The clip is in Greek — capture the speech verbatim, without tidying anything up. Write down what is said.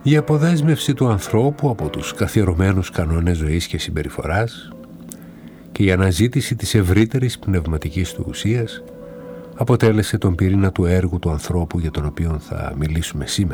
Η αποδέσμευση του ανθρώπου από τους καθιερωμένους κανόνες ζωής και συμπεριφοράς και η αναζήτηση της ευρύτερης πνευματικής του ουσίας αποτέλεσε τον πυρήνα του έργου του ανθρώπου για τον οποίο θα μιλήσουμε σήμερα.